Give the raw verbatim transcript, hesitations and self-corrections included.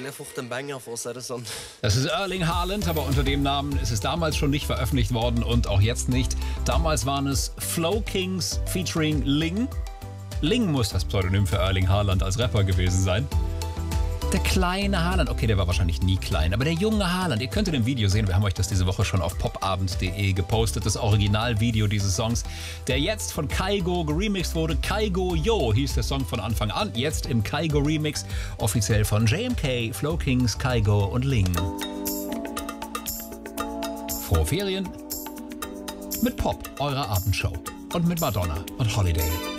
gleich einfach den Banger vor, sei das dann. Das ist Erling Haaland, aber unter dem Namen ist es damals schon nicht veröffentlicht worden und auch jetzt nicht. Damals waren es Flow Kings featuring Ling. Ling muss das Pseudonym für Erling Haaland als Rapper gewesen sein. Der kleine Haaland, okay, der war wahrscheinlich nie klein, aber der junge Haaland, ihr könnt in dem Video sehen, wir haben euch das diese Woche schon auf popabend punkt de gepostet, das Originalvideo dieses Songs, der jetzt von Kygo geremixed wurde. Kygo Yo hieß der Song von Anfang an, jetzt im Kygo Remix, offiziell von J M K, Flow Kings, Kygo und Ling. Frohe Ferien mit Pop, eurer Abendshow und mit Madonna und Holiday.